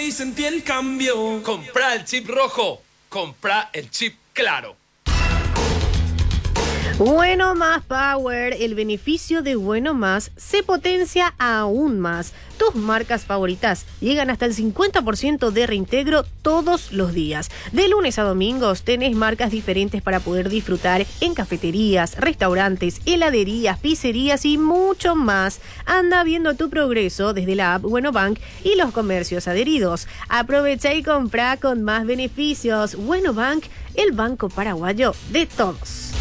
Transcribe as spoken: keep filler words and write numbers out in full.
y sentí el cambio. Comprá el chip rojo, comprá el chip claro. Bueno Más Power, el beneficio de Bueno Más se potencia aún más. Tus marcas favoritas llegan hasta el cincuenta por ciento de reintegro todos los días. De lunes a domingos tenés marcas diferentes para poder disfrutar en cafeterías, restaurantes, heladerías, pizzerías y mucho más. Anda viendo tu progreso desde la app Bueno Bank y los comercios adheridos. Aprovecha y compra con más beneficios. Bueno Bank, el banco paraguayo de todos.